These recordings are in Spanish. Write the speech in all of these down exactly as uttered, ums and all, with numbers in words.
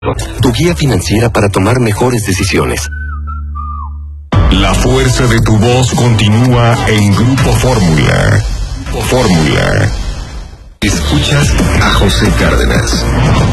Tu guía financiera para tomar mejores decisiones. La fuerza de tu voz continúa en Grupo Fórmula. Fórmula. Escuchas a José Cárdenas.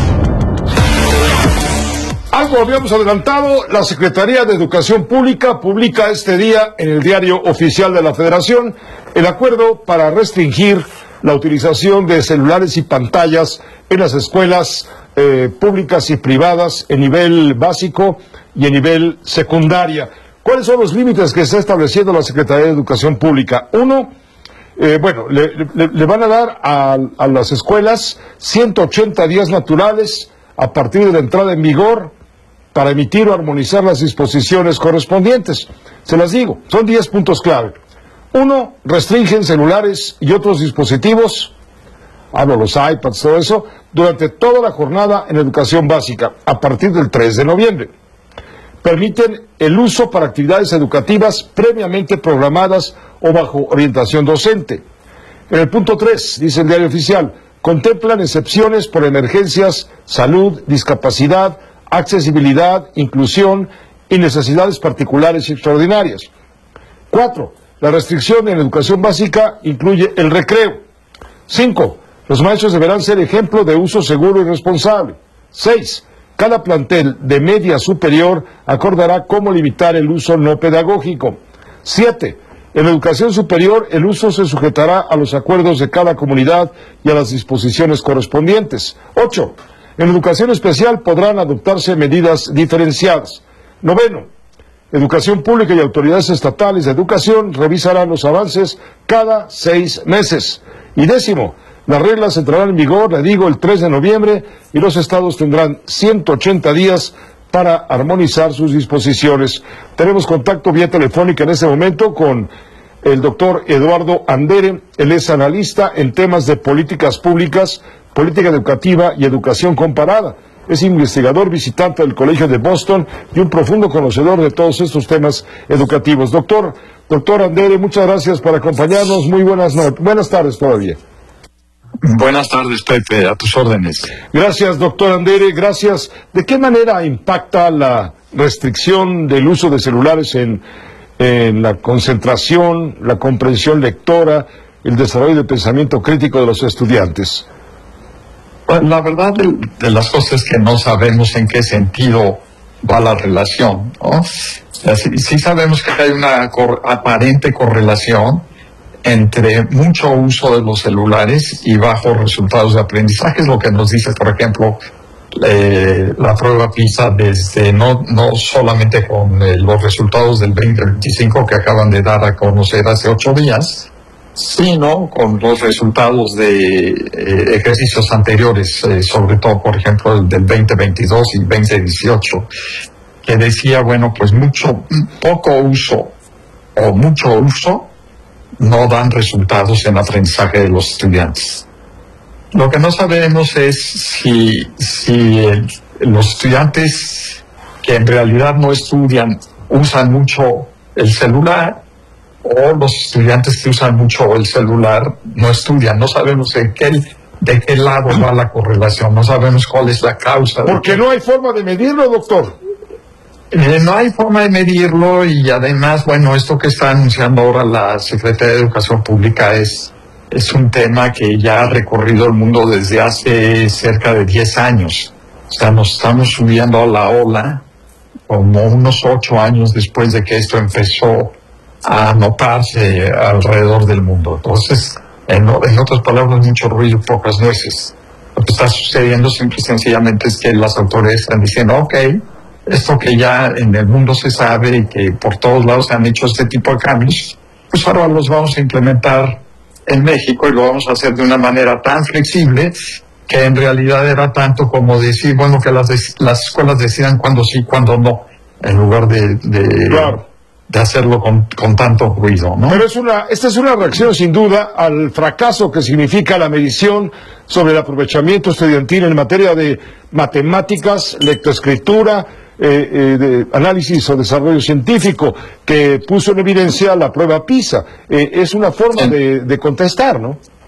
Algo habíamos adelantado, la Secretaría de Educación Pública publica este día en el Diario Oficial de la Federación el acuerdo para restringir la utilización de celulares y pantallas en las escuelas eh, públicas y privadas en nivel básico y en nivel secundaria. ¿Cuáles son los límites que está estableciendo la Secretaría de Educación Pública? Uno, eh, bueno, le, le, le van a dar a, a las escuelas ciento ochenta días naturales a partir de la entrada en vigor para emitir o armonizar las disposiciones correspondientes. Se las digo, son diez puntos clave. Uno, restringen celulares y otros dispositivos, hablo los iPads, todo eso, durante toda la jornada en educación básica, a partir del tres de noviembre. Permiten el uso para actividades educativas previamente programadas o bajo orientación docente. En el punto tres, dice el Diario Oficial, contemplan excepciones por emergencias, salud, discapacidad, accesibilidad, inclusión y necesidades particulares y extraordinarias. Cuatro, la restricción en educación básica incluye el recreo. Cinco, los maestros deberán ser ejemplo de uso seguro y responsable. Seis, cada plantel de media superior acordará cómo limitar el uso no pedagógico. Siete, en educación superior el uso se sujetará a los acuerdos de cada comunidad y a las disposiciones correspondientes. Ocho, en educación especial podrán adoptarse medidas diferenciadas. Noveno, Educación Pública y autoridades estatales de educación revisarán los avances cada seis meses. Y décimo, las reglas entrarán en vigor, le digo, el tres de noviembre y los estados tendrán ciento ochenta días para armonizar sus disposiciones. Tenemos contacto vía telefónica en este momento con el doctor Eduardo Andere. Él es analista en temas de políticas públicas, política educativa y educación comparada. Es investigador visitante del Colegio de Boston y un profundo conocedor de todos estos temas educativos. Doctor, doctor Andere, muchas gracias por acompañarnos. Muy buenas noches, buenas tardes todavía. Buenas tardes, Pepe, a tus órdenes. Gracias, doctor Andere, gracias. ¿De qué manera impacta la restricción del uso de celulares en, en la concentración, la comprensión lectora, el desarrollo del pensamiento crítico de los estudiantes? Bueno, la verdad de, de las cosas es que no sabemos en qué sentido va la relación, ¿no? Sí, sí sabemos que hay una cor, aparente correlación entre mucho uso de los celulares y bajos resultados de aprendizaje, es lo que nos dice, por ejemplo, eh, la prueba PISA, desde no, no solamente con eh, los resultados del veinte veinticinco que acaban de dar a conocer hace ocho días, sino con los resultados de eh, ejercicios anteriores, eh, sobre todo, por ejemplo, el del veinte veintidós y veinte dieciocho, que decía, bueno, pues mucho, poco uso o mucho uso no dan resultados en aprendizaje de los estudiantes. Lo que no sabemos es si, si el, los estudiantes que en realidad no estudian usan mucho el celular, o los estudiantes que usan mucho el celular no estudian. No sabemos de qué, de qué lado va la correlación, no sabemos cuál es la causa. Porque no hay forma de medirlo, doctor. Eh, no hay forma de medirlo y además, bueno, esto que está anunciando ahora la Secretaría de Educación Pública es, es un tema que ya ha recorrido el mundo desde hace cerca de diez años. O sea, nos estamos subiendo a la ola como unos ocho años después de que esto empezó a notarse alrededor del mundo. Entonces, en, en otras palabras, mucho ruido, pocas nueces. Lo que está sucediendo simple y sencillamente es que las autoridades están diciendo, ok, esto que ya en el mundo se sabe y que por todos lados se han hecho este tipo de cambios, pues ahora los vamos a implementar en México y lo vamos a hacer de una manera tan flexible que en realidad era tanto como decir, bueno, que las, las escuelas decidan cuándo sí, cuándo no, en lugar de... de claro. de hacerlo con, con tanto ruido, ¿no? Pero es una, esta es una reacción sin duda al fracaso que significa la medición sobre el aprovechamiento estudiantil en materia de matemáticas, lectoescritura, eh, eh, de análisis o desarrollo científico, que puso en evidencia la prueba PISA. Eh, es una forma sí. de, de contestar, ¿no?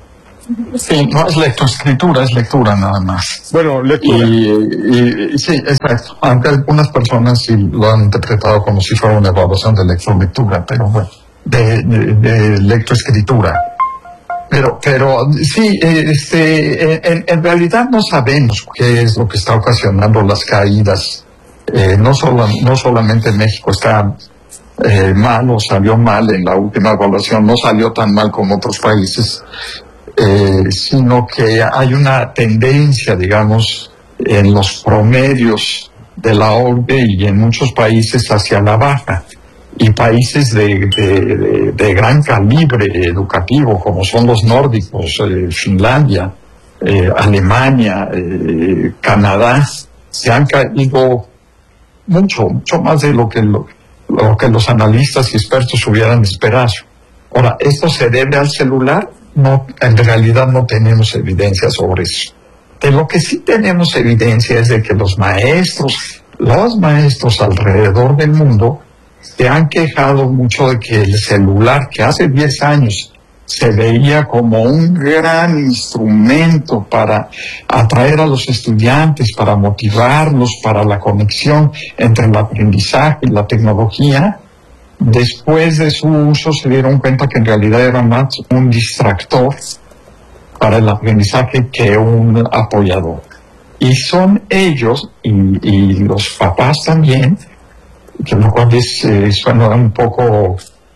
Sí, no es lectoescritura, es lectura nada más. Bueno, lectura. Y, y, y sí, exacto. Aunque algunas personas sí lo han interpretado como si fuera una evaluación de lectolectura, pero bueno, de, de, de lectoescritura. Pero, pero sí, este, en, en realidad no sabemos qué es lo que está ocasionando las caídas. Eh, no, solo, no solamente México está eh, mal o salió mal en la última evaluación, no salió tan mal como otros países. Eh, sino que hay una tendencia, digamos, en los promedios de la O C D E y en muchos países hacia la baja. Y países de, de, de, de gran calibre educativo, como son los nórdicos, eh, Finlandia, eh, Alemania, eh, Canadá, se han caído mucho, mucho más de lo que, lo, lo que los analistas y expertos hubieran esperado. Ahora, ¿esto se debe al celular? No, en realidad no tenemos evidencia sobre eso. De lo que sí tenemos evidencia es de que los maestros, los maestros alrededor del mundo se han quejado mucho de que el celular, que hace diez años se veía como un gran instrumento para atraer a los estudiantes, para motivarlos, para la conexión entre el aprendizaje y la tecnología, después de su uso se dieron cuenta que en realidad era más un distractor para el aprendizaje que un apoyador. Y son ellos y, y los papás también, que lo cual es, eh, suena un poco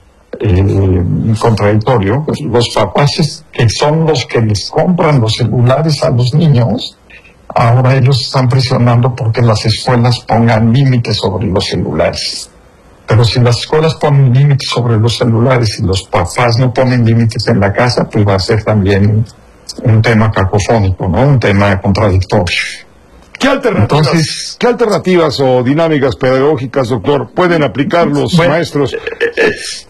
eh, contradictorio, pues los papás es, que son los que les compran los celulares a los niños, ahora ellos están presionando porque las escuelas pongan límites sobre los celulares. Pero si las escuelas ponen límites sobre los celulares y los papás no ponen límites en la casa, pues va a ser también un tema cacofónico, ¿no? Un tema contradictorio. ¿Qué alternativas, Entonces, ¿qué alternativas o dinámicas pedagógicas, doctor, pueden aplicar los bueno, maestros? Eh, eh,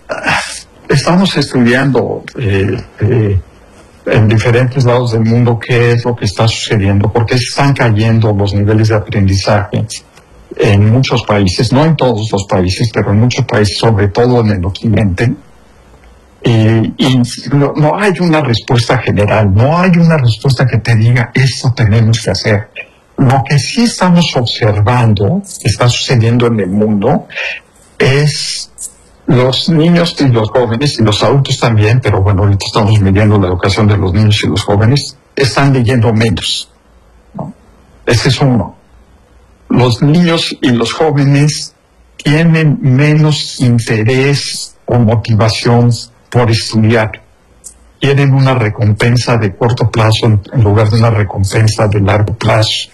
estamos estudiando eh, eh, en diferentes lados del mundo qué es lo que está sucediendo, por qué están cayendo los niveles de aprendizaje en muchos países, no en todos los países, pero en muchos países, sobre todo en el occidente. Eh, y no, no hay una respuesta general, no hay una respuesta que te diga esto tenemos que hacer. Lo que sí estamos observando que está sucediendo en el mundo es los niños y los jóvenes, y los adultos también, pero bueno, ahorita estamos midiendo la educación de los niños y los jóvenes, están leyendo menos, ¿no? Ese es uno. Los niños y los jóvenes tienen menos interés o motivación por estudiar. Quieren una recompensa de corto plazo en lugar de una recompensa de largo plazo.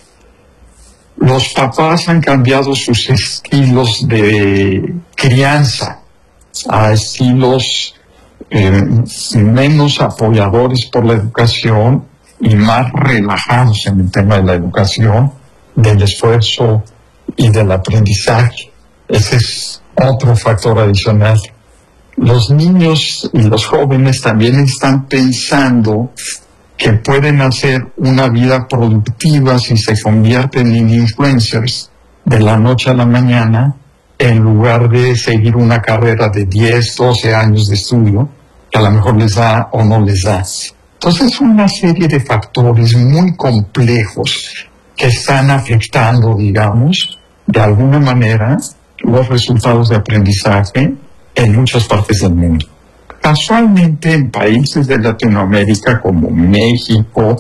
Los papás han cambiado sus estilos de crianza a estilos eh, menos apoyadores por la educación y más relajados en el tema de la educación, del esfuerzo y del aprendizaje. Ese es otro factor adicional. Los niños y los jóvenes también están pensando que pueden hacer una vida productiva si se convierten en influencers de la noche a la mañana, en lugar de seguir una carrera de diez, doce años de estudio, que a lo mejor les da o no les da. Entonces, es una serie de factores muy complejos que están afectando, digamos, de alguna manera, los resultados de aprendizaje en muchas partes del mundo. Casualmente en países de Latinoamérica como México,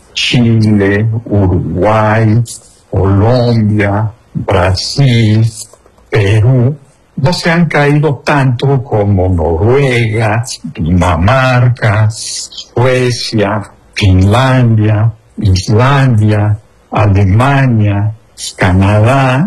Chile, Uruguay, Colombia, Brasil, Perú, no se han caído tanto como Noruega, Dinamarca, Suecia, Finlandia, Islandia, Alemania, Canadá,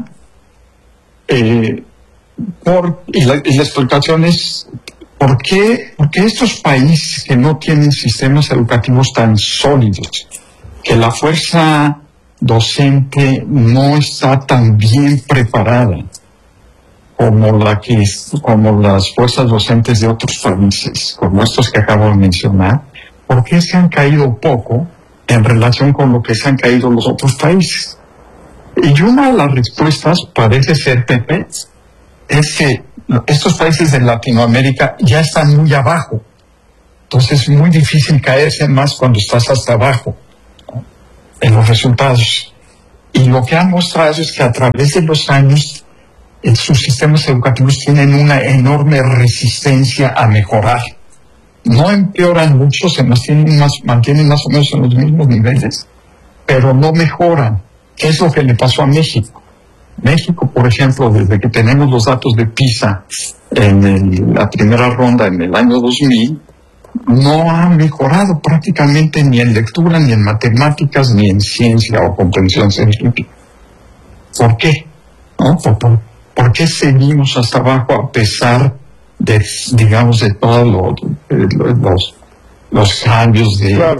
eh, por, y, la, y la explicación es ¿por qué? Porque estos países que no tienen sistemas educativos tan sólidos, que la fuerza docente no está tan bien preparada como la que como las fuerzas docentes de otros países, como estos que acabo de mencionar, ¿por qué se han caído poco en relación con lo que se han caído los otros países? Y una de las respuestas parece ser, Pepe, es que estos países de Latinoamérica ya están muy abajo. Entonces es muy difícil caerse más cuando estás hasta abajo, ¿no?, en los resultados. Y lo que han mostrado es que a través de los años eh, sus sistemas educativos tienen una enorme resistencia a mejorar. No empeoran mucho, se mantienen más, mantienen más o menos en los mismos niveles, pero no mejoran. ¿Qué es lo que le pasó a México? México, por ejemplo, desde que tenemos los datos de PISA en el, la primera ronda en el año dos mil, no ha mejorado prácticamente ni en lectura, ni en matemáticas, ni en ciencia o comprensión científica. ¿Por qué? ¿No? ¿Por, por, ¿Por qué seguimos hasta abajo a pesar de, digamos, de todos los, los, los cambios de, claro.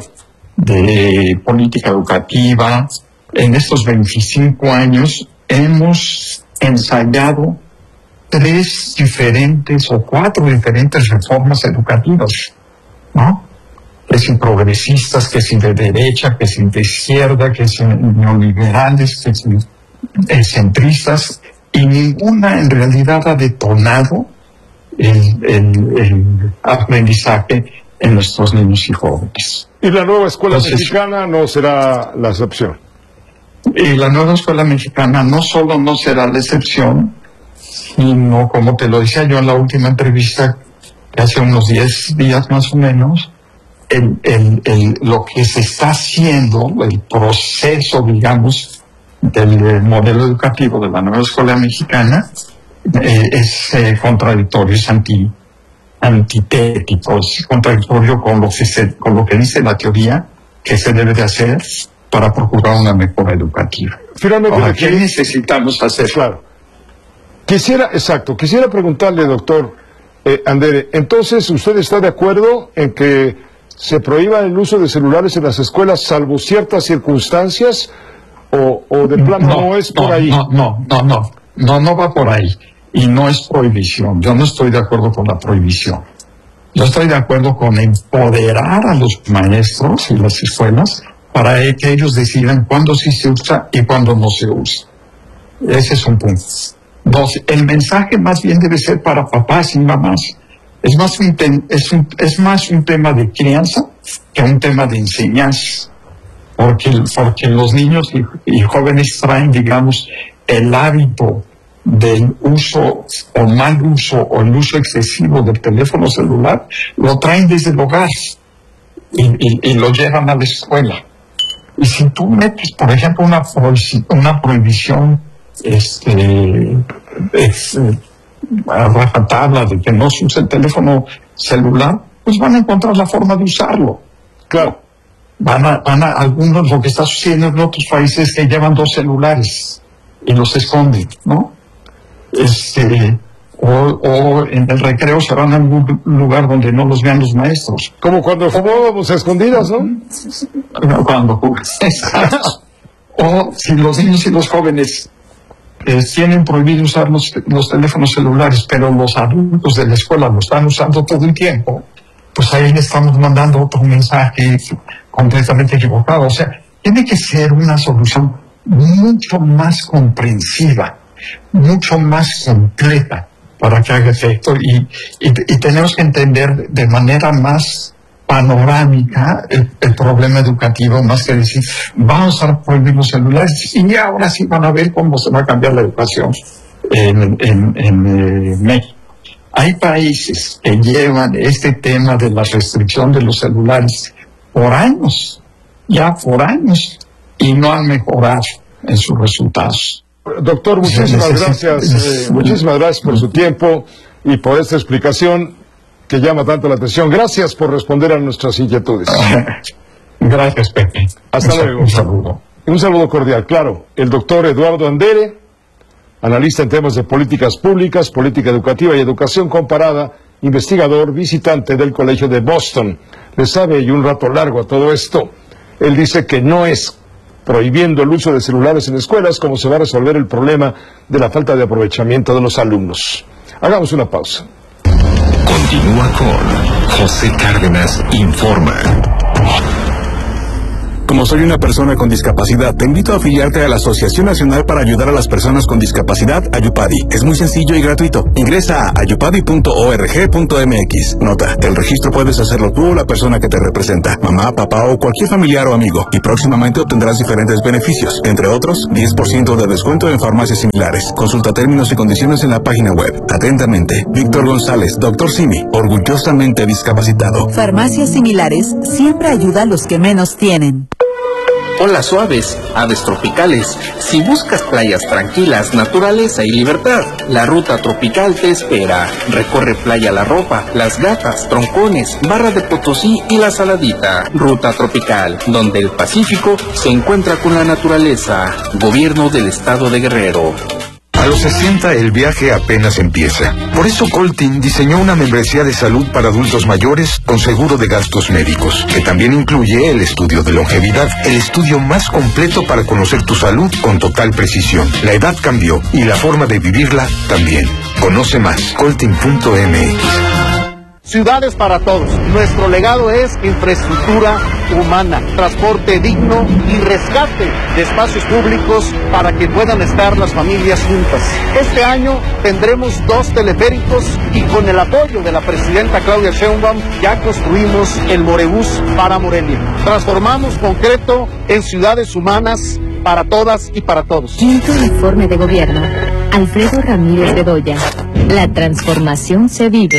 de política educativa? En estos veinticinco años hemos ensayado tres diferentes o cuatro diferentes reformas educativas, ¿no? Que si progresistas, que si de derecha, que si de izquierda, que si neoliberales, que si eh, centristas, y ninguna en realidad ha detonado el, el, el aprendizaje en nuestros niños y jóvenes. ¿Y la nueva escuela Entonces, mexicana no será la excepción? Y la nueva escuela mexicana no solo no será la excepción, sino, como te lo decía yo en la última entrevista, hace unos diez días más o menos, el, el, el, lo que se está haciendo, el proceso, digamos, del, del modelo educativo de la nueva escuela mexicana, eh, es eh, contradictorio, es anti, antitético, es contradictorio con lo, que se, con lo que dice la teoría que se debe de hacer para procurar una mejora educativa. Finalmente, Ahora, ¿qué necesitamos hacer? Claro. Quisiera, exacto, quisiera preguntarle, doctor eh, Andere, entonces, ¿usted está de acuerdo en que se prohíba el uso de celulares en las escuelas salvo ciertas circunstancias o, o de plano no, no es por no, ahí? No, no, no, no, no, no va por ahí. Y no es prohibición. Yo no estoy de acuerdo con la prohibición. Yo estoy de acuerdo con empoderar a los maestros y las escuelas para que ellos decidan cuándo sí se usa y cuándo no se usa. Ese es un punto. Dos, el mensaje más bien debe ser para papás y mamás. Es más un, ten, es un, es más un tema de crianza que un tema de enseñanza. Porque, porque los niños y, y jóvenes traen, digamos, el hábito del uso o mal uso o el uso excesivo del teléfono celular, lo traen desde el hogar y, y, y lo llevan a la escuela. Y si tú metes, por ejemplo, una, una prohibición este, es, eh, a rajatabla de que no se use el teléfono celular, pues van a encontrar la forma de usarlo. Claro. Van a, van a algunos, lo que está sucediendo en otros países, que llevan dos celulares y los esconden, ¿no? Este, o, o en el recreo se van a algún lugar donde no los vean los maestros. Como cuando jugábamos a escondidas, ¿no? Cuando O si los niños y los jóvenes eh, tienen prohibido usar los, los teléfonos celulares, pero los adultos de la escuela lo están usando todo el tiempo, pues ahí le estamos mandando otro mensaje completamente equivocado. O sea, tiene que ser una solución mucho más comprensiva, mucho más completa para que haga efecto, y, y, y tenemos que entender de manera más panorámica el, el problema educativo, más que decir vamos a prohibir los celulares y ahora sí van a ver cómo se va a cambiar la educación en, en, en eh, México. Hay países que llevan este tema de la restricción de los celulares por años, ya por años, y no han mejorado en sus resultados. Doctor, muchísimas gracias, eh, muchísimas gracias por su tiempo y por esta explicación que llama tanto la atención. Gracias por responder a nuestras inquietudes. Gracias, Pepe. Hasta un luego. Un saludo. Un saludo cordial, claro. El doctor Eduardo Andere, analista en temas de políticas públicas, política educativa y educación comparada, investigador, visitante del Colegio de Boston. Le sabe y un rato largo a todo esto. Él dice que no es prohibiendo el uso de celulares en escuelas como se va a resolver el problema de la falta de aprovechamiento de los alumnos. Hagamos una pausa. Continúa con José Cárdenas Informa. Como soy una persona con discapacidad, te invito a afiliarte a la Asociación Nacional para Ayudar a las Personas con Discapacidad, Ayupadi. Es muy sencillo y gratuito. Ingresa a ayupadi punto org punto mx. Nota, el registro puedes hacerlo tú o la persona que te representa, mamá, papá o cualquier familiar o amigo. Y próximamente obtendrás diferentes beneficios, entre otros, diez por ciento de descuento en farmacias similares. Consulta términos y condiciones en la página web. Atentamente, Víctor González, doctor Simi, orgullosamente discapacitado. Farmacias similares siempre ayuda a los que menos tienen. Olas suaves, aves tropicales. Si buscas playas tranquilas, naturaleza y libertad, la Ruta Tropical te espera. Recorre Playa La Ropa, Las Gatas, Troncones, Barra de Potosí y La Saladita. Ruta Tropical, donde el Pacífico se encuentra con la naturaleza. Gobierno del Estado de Guerrero. A los sesenta el viaje apenas empieza. Por eso Coltin diseñó una membresía de salud para adultos mayores con seguro de gastos médicos, que también incluye el estudio de longevidad, el estudio más completo para conocer tu salud con total precisión. La edad cambió y la forma de vivirla también. Conoce más, coltin punto m x. Ciudades para todos. Nuestro legado es infraestructura humana, transporte digno y rescate de espacios públicos para que puedan estar las familias juntas. Este año tendremos dos teleféricos y con el apoyo de la presidenta Claudia Sheinbaum ya construimos el Morebús para Morelia. Transformamos concreto en ciudades humanas para todas y para todos. Quinto informe de gobierno. Alfredo Ramírez Bedoya. La transformación se vive.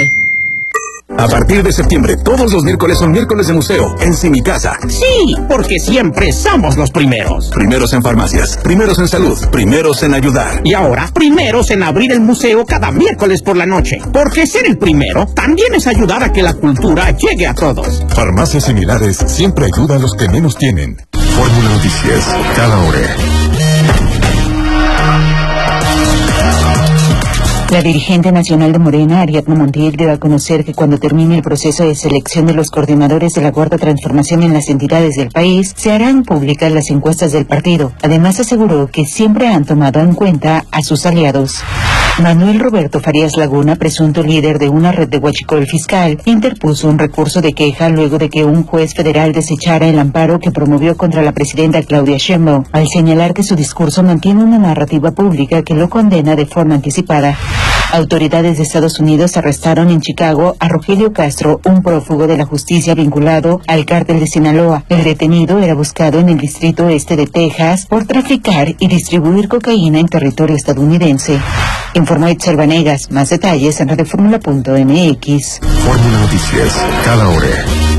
A partir de septiembre, todos los miércoles son miércoles de museo, en Simicasa. Sí, porque siempre somos los primeros. Primeros en farmacias, primeros en salud, primeros en ayudar. Y ahora, primeros en abrir el museo cada miércoles por la noche. Porque ser el primero también es ayudar a que la cultura llegue a todos. Farmacias similares siempre ayudan a los que menos tienen. Fórmula Noticias, cada hora. La dirigente nacional de Morena, Ariadna Montiel, dio a conocer que cuando termine el proceso de selección de los coordinadores de la Cuarta Transformación en las entidades del país, se harán públicas las encuestas del partido. Además, aseguró que siempre han tomado en cuenta a sus aliados. Manuel Roberto Farías Laguna, presunto líder de una red de huachicol fiscal, interpuso un recurso de queja luego de que un juez federal desechara el amparo que promovió contra la presidenta Claudia Sheinbaum, al señalar que su discurso mantiene una narrativa pública que lo condena de forma anticipada. Autoridades de Estados Unidos arrestaron en Chicago a Rogelio Castro, un prófugo de la justicia vinculado al cártel de Sinaloa. El detenido era buscado en el distrito este de Texas por traficar y distribuir cocaína en territorio estadounidense. Informó Itzel Vanegas. Más detalles en radioformula punto m x. Fórmula Noticias, cada hora.